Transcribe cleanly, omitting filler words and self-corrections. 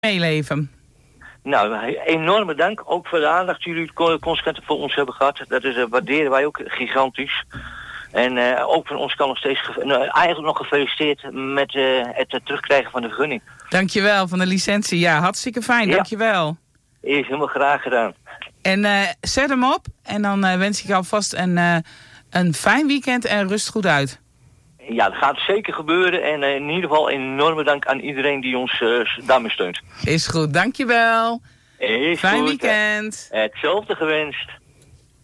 meeleven. Nou, enorme dank. Ook voor de aandacht die jullie consequent voor ons hebben gehad. Dat waarderen wij ook gigantisch. En ook van ons kan nog steeds eigenlijk nog gefeliciteerd met het terugkrijgen van de vergunning. Dankjewel, van de licentie. Ja, hartstikke fijn. Ja. Dankjewel. Is helemaal graag gedaan. En zet hem op. En dan wens ik je alvast een fijn weekend en rust goed uit. Ja, dat gaat zeker gebeuren. En in ieder geval enorme dank aan iedereen die ons daarmee steunt. Is goed, dankjewel. Is fijn goed. Weekend. Hetzelfde gewenst.